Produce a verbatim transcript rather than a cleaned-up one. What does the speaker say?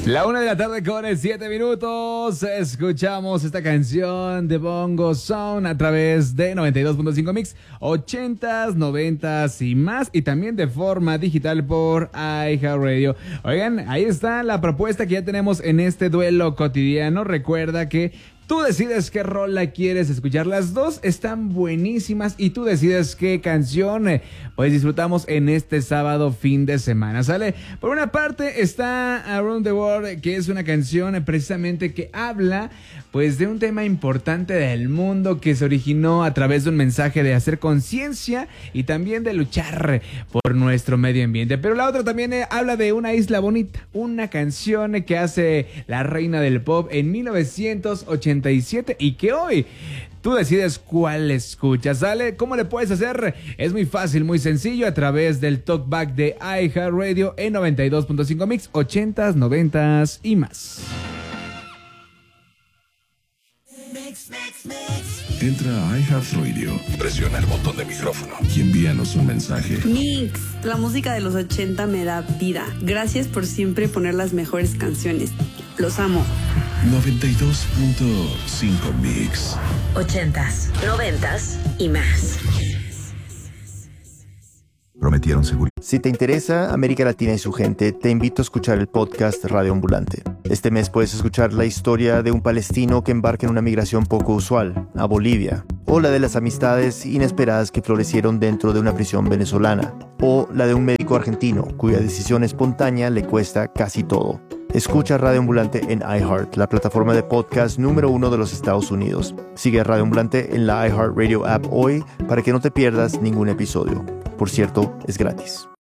La una de la tarde con siete minutos. Escuchamos esta canción de Bongo Sound a través de noventa y dos punto cinco Mix, ochentas, noventas y más, y también de forma digital por iHeartRadio. Oigan, ahí está la propuesta que ya tenemos en este duelo cotidiano. Recuerda que tú decides qué rola quieres escuchar. Las dos están buenísimas y tú decides qué canción eh, pues disfrutamos en este sábado fin de semana, ¿sale? Por una parte está Around the World, que es una canción eh, precisamente que habla pues de un tema importante del mundo que se originó a través de un mensaje de hacer conciencia y también de luchar por nuestro medio ambiente. Pero la otra también eh, habla de una isla bonita, una canción eh, que hace la reina del pop en mil novecientos ochenta y siete y que hoy tú decides cuál escuchas, ¿sale? ¿Cómo le puedes hacer? Es muy fácil, muy sencillo, a través del Talkback de iHeartRadio en noventa y dos punto cinco Mix, ochentas, noventas y más. Entra a iHeartRadio, presiona el botón de micrófono y envíanos un mensaje. Mix, la música de los ochenta me da vida. Gracias por siempre poner las mejores canciones. Los amo. noventa y dos punto cinco Mix. Ochentas, noventas y más. Prometieron seguridad. Si te interesa América Latina y su gente, te invito a escuchar el podcast Radio Ambulante. Este mes puedes escuchar la historia de un palestino que embarca en una migración poco usual, a Bolivia, o la de las amistades inesperadas que florecieron dentro de una prisión venezolana, o la de un médico argentino cuya decisión espontánea le cuesta casi todo. Escucha Radio Ambulante en iHeart, la plataforma de podcast número uno de los Estados Unidos. Sigue a Radio Ambulante en la iHeartRadio app hoy para que no te pierdas ningún episodio. Por cierto, es gratis.